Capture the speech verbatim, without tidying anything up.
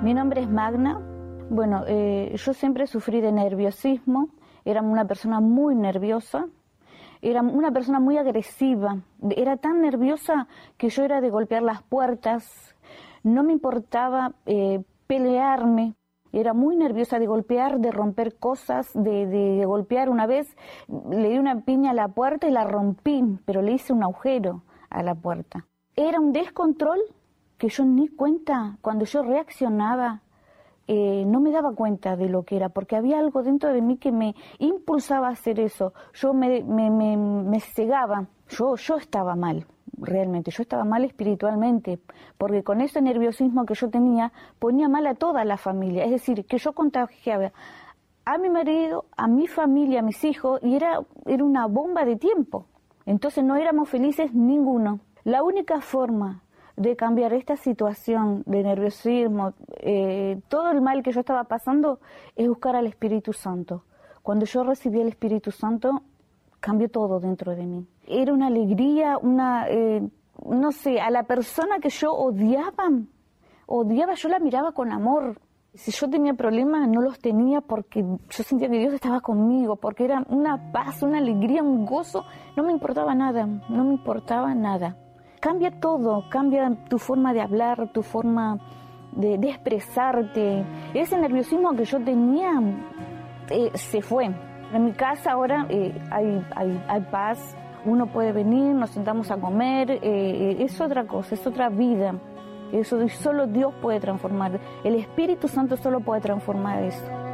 Mi nombre es Magna. Bueno, eh, yo siempre sufrí de nerviosismo, era una persona muy nerviosa, era una persona muy agresiva, era tan nerviosa que yo era de golpear las puertas, no me importaba eh, pelearme, era muy nerviosa de golpear, de romper cosas, de, de, de golpear. Una vez le di una piña a la puerta y la rompí, pero le hice un agujero a la puerta. Era un descontrol que yo ni cuenta, cuando yo reaccionaba, eh, no me daba cuenta de lo que era, porque había algo dentro de mí que me impulsaba a hacer eso. Yo me, me, me, me cegaba, yo, yo estaba mal, realmente, yo estaba mal espiritualmente, porque con ese nerviosismo que yo tenía, ponía mal a toda la familia, es decir, que yo contagiaba a mi marido, a mi familia, a mis hijos, y era, era una bomba de tiempo. Entonces no éramos felices ninguno. La única forma de cambiar esta situación de nerviosismo, eh, todo el mal que yo estaba pasando, es buscar al Espíritu Santo. Cuando yo recibí el Espíritu Santo, cambió todo dentro de mí. Era una alegría, una, eh, no sé, a la persona que yo odiaba, odiaba, yo la miraba con amor. Si yo tenía problemas, no los tenía porque yo sentía que Dios estaba conmigo, porque era una paz, una alegría, un gozo. No me importaba nada, no me importaba nada. Cambia todo, cambia tu forma de hablar, tu forma de, de expresarte. Ese nerviosismo que yo tenía eh, se fue. En mi casa ahora eh, hay, hay, hay paz, uno puede venir, nos sentamos a comer, eh, es otra cosa, es otra vida. Eso solo Dios puede transformar, el Espíritu Santo solo puede transformar eso.